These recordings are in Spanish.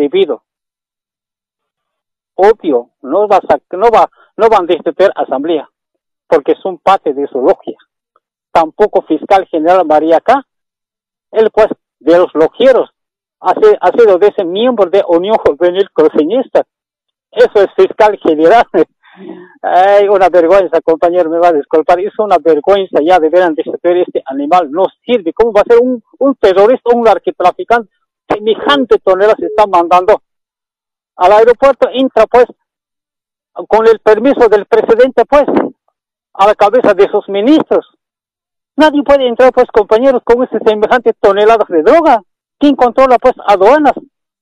indebido. Obvio, no van a destituir asamblea, porque son parte de su logia. Tampoco fiscal general María acá, él pues de los logieros, ha sido de ese miembro de Unión Juvenil Cruceñista. Eso es fiscal general. Ay, una vergüenza, compañero, me va a disculpar, es una vergüenza, ya deberán destituir este animal, no sirve. ¿Cómo va a ser un terrorista, un narcotraficante? Semejante toneladas se están mandando al aeropuerto, entra pues con el permiso del presidente pues a la cabeza de sus ministros. Nadie puede entrar pues, compañeros, con ese semejante toneladas de droga. ¿Quién controla pues aduanas?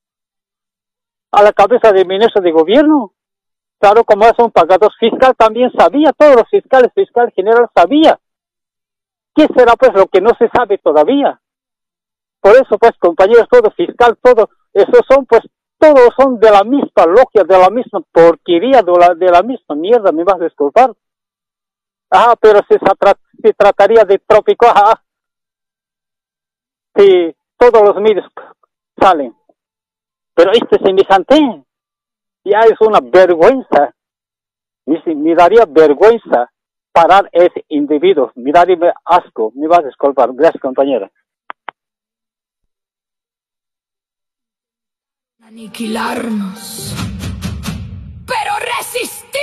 A la cabeza del ministro de gobierno. Claro, como son pagados, fiscal también sabía, todos los fiscales, fiscal general sabía. ¿Qué será pues lo que no se sabe todavía? Por eso pues, compañeros, todo fiscal, todo, esos son pues, todos son de la misma logia, de la misma porquería, de la misma mierda, me vas a disculpar. Ah, pero se trataría de trópico, si todos los medios salen. Pero este semejante ya es una vergüenza. Me daría vergüenza parar ese individuo. Me daría asco. Me vas a disculpar. Gracias, compañera. Aniquilarnos. ¡Pero resistimos!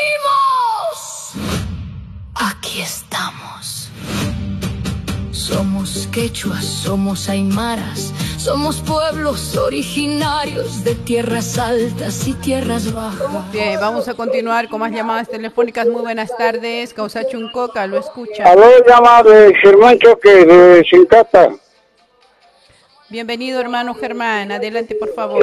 Aquí estamos. Somos quechuas, somos aymaras, somos pueblos originarios de tierras altas y tierras bajas. Bien, vamos a continuar con más llamadas telefónicas. Muy buenas tardes, Causachuncoca, lo escucha. Aló, llama de Germán Choque, de Sincata. Bienvenido, hermano Germán, adelante por favor.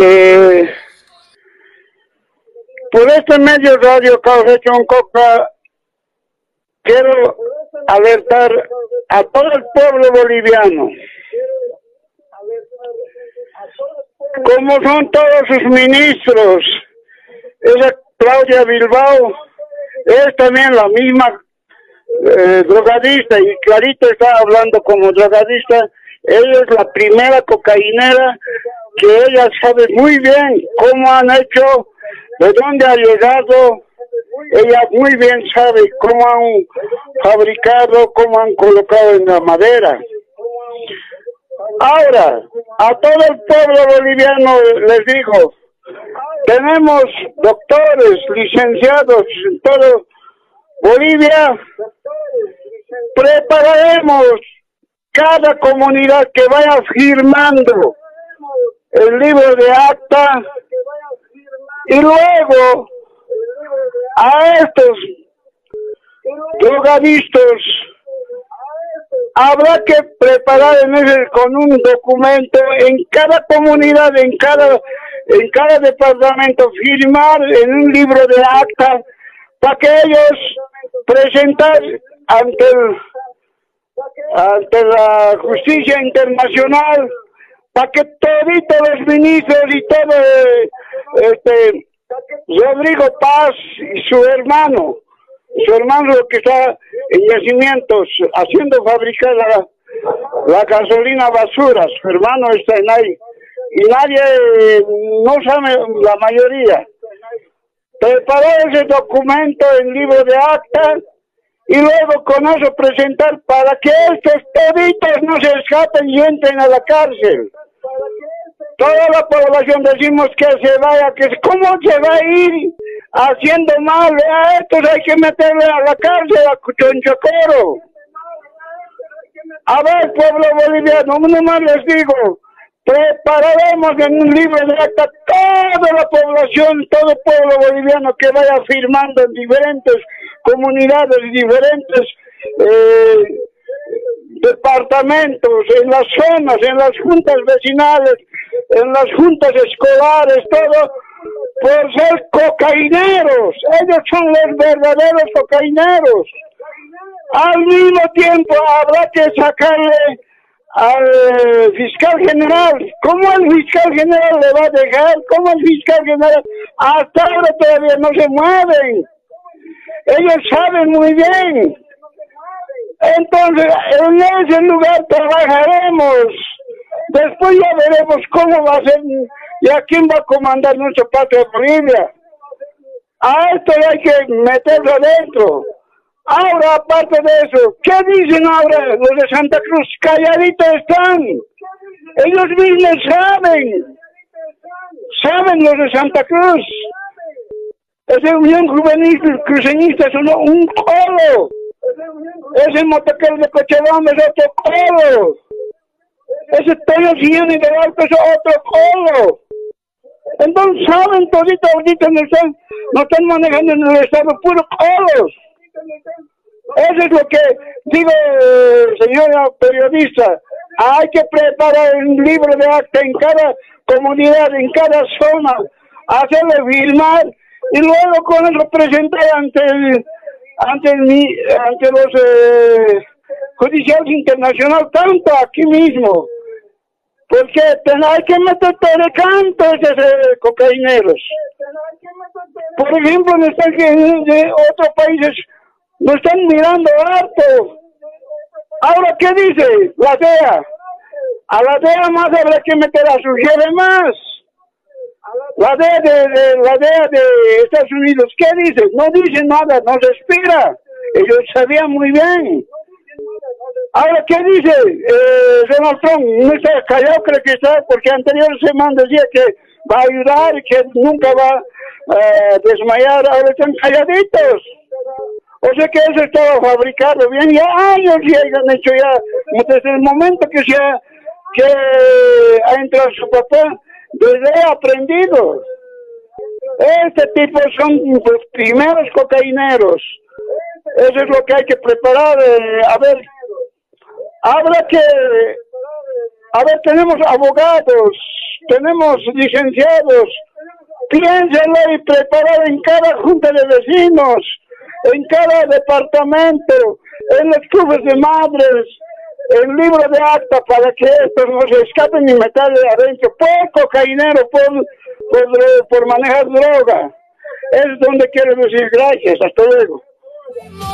Por este medio radio Causachuncoca, quiero alertar a todo el pueblo boliviano, como son todos sus ministros. Esa Claudia Bilbao es también la misma drogadista, y clarito está hablando como drogadista. Ella es la primera cocainera, que ella sabe muy bien cómo han hecho, de dónde ha llegado. Ella muy bien sabe cómo han fabricado, cómo han colocado en la madera. Ahora, a todo el pueblo boliviano les digo, tenemos doctores, licenciados en todo Bolivia. Prepararemos cada comunidad que vaya firmando el libro de acta, y luego a estos drogadictos habrá que preparar con un documento en cada comunidad, en cada departamento, firmar en un libro de acta para que ellos presentar ante la justicia internacional, para que todos los ministros y todo Rodrigo Paz y su hermano que está en yacimientos haciendo fabricar la gasolina basura, su hermano está en ahí, y nadie no sabe, la mayoría. Preparar ese documento en libro de acta y luego con eso presentar para que estos toditos no se escapen y entren a la cárcel. Toda la población decimos que se vaya, ¿cómo se va a ir haciendo mal? A estos hay que meterle a la cárcel, a Chonchocoro. A ver, pueblo boliviano, nomás les digo, prepararemos en un libro de acta toda la población, todo el pueblo boliviano que vaya firmando en diferentes comunidades, diferentes departamentos, en las zonas, en las juntas vecinales, en las juntas escolares, todo, por ser cocaineros. Ellos son los verdaderos cocaineros. Al mismo tiempo habrá que sacarle al fiscal general. ¿Cómo el fiscal general le va a dejar? ¿Cómo el fiscal general? Hasta ahora todavía no se mueven. Ellos saben muy bien. Entonces, en ese lugar trabajaremos. Después ya veremos cómo va a ser ¿Y a quién va a comandar nuestra patria Bolivia? A esto hay que meterlo adentro. Ahora, aparte de eso, ¿qué dicen ahora los de Santa Cruz? Calladitos están. Ellos mismos saben los de Santa Cruz. Ese Unión Juvenil Cruceñista es un colo. Ese motoquero de Cochabamba es otro colo. Ese Toyo Siene de Alto es otro colo. Entonces saben todito ahorita no están manejando en el Estado puro colos. Eso es lo que digo, señora periodista. Hay que preparar un libro de acta en cada comunidad, en cada zona, hacerlo firmar y luego con eso presentar ante los judiciales internacionales, tanto aquí mismo. Porque hay que meter de canto esos cocaineros. Por ejemplo, de otros países nos están mirando harto. Ahora, ¿qué dice la DEA? A la DEA más habrá que meter a su jefe más. La DEA de Estados Unidos, ¿qué dice? No dice nada, no se espera. Ellos sabían muy bien. Ahora, ¿qué dice Donald Trump? No está callado, creo que está, porque anterior semana decía que va a ayudar y que nunca va a desmayar. Ahora están calladitos. O sea que eso estaba fabricado bien. Ya años ya han hecho ya, desde el momento que ha entrado su papá, desde ha aprendido. Este tipo son los primeros cocaineros. Eso es lo que hay que preparar. Tenemos abogados, tenemos licenciados. Piénsenlo y preparar en cada junta de vecinos, en cada departamento, en los clubes de madres, el libro de acta para que estos no se escapen y meterle adentro por cocainero, por manejar droga. Es donde quiero decir gracias. Hasta luego.